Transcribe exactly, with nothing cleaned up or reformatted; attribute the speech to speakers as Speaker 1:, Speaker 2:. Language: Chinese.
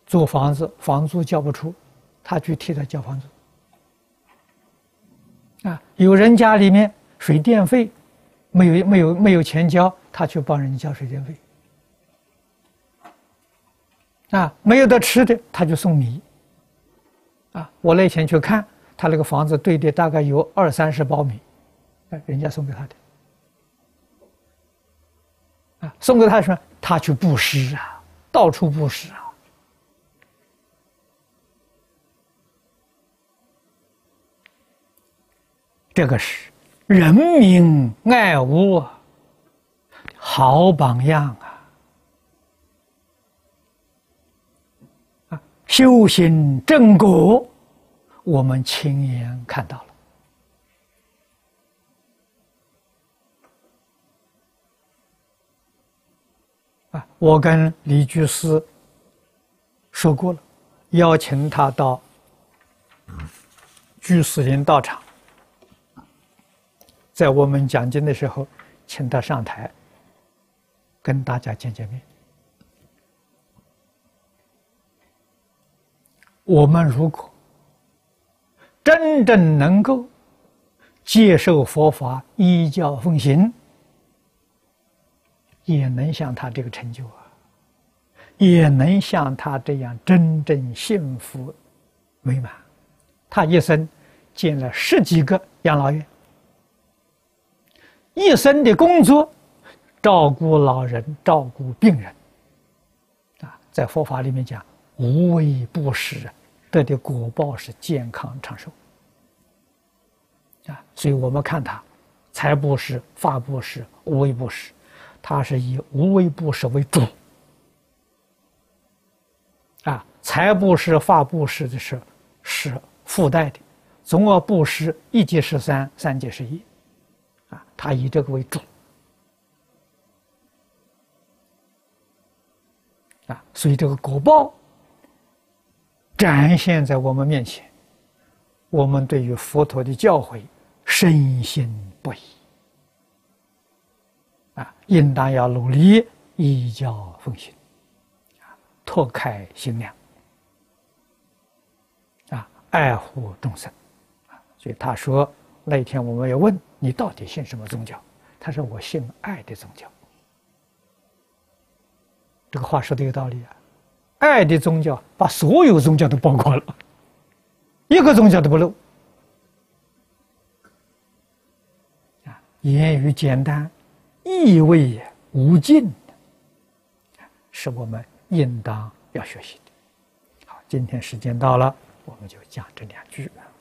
Speaker 1: 租房子，房租交不出，他去替他交房租。啊，有人家里面水电费没有没有没有钱交，他去帮人交水电费。啊，没有得吃的，他就送米。啊，我那天去看他那个房子堆的大概有二三十包米，哎，人家送给他的。啊，送给他什么？他去布施啊，到处布施啊。这个是人民爱物好榜样啊！啊，修行正果，我们亲眼看到了。啊，我跟李居士说过了，邀请他到居士林道场。在我们讲经的时候，请他上台，跟大家见见面。我们如果真正能够接受佛法，依教奉行，也能像他这个成就啊，也能像他这样真正幸福美满。他一生建了十几个养老院。一生的工作，照顾老人，照顾病人，啊，在佛法里面讲，无为布施，得的果报是健康长寿，啊，所以我们看他，财布施、法布施、无为布施，他是以无为布施为主，啊，财布施、法布施的是是附带的，总而布施一即是三，三即是一。啊，他以这个为主，啊，所以这个果报展现在我们面前，我们对于佛陀的教诲深信不疑，啊，应当要努力依教奉行，啊，拓开心量，啊，爱护众生，啊，所以他说。那天我们要问你到底信什么宗教？他说我信爱的宗教。这个话说的有道理啊！爱的宗教把所有宗教都包括了，一个宗教都不漏。啊，言语简单，意味无尽，是我们应当要学习的。好，今天时间到了，我们就讲这两句。